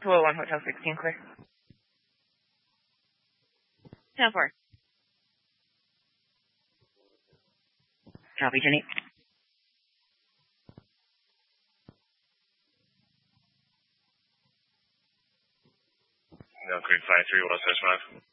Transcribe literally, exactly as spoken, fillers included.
two oh one Hotel sixteen, clear. ten four. Copy, Jenny. No, Creek five three one six five.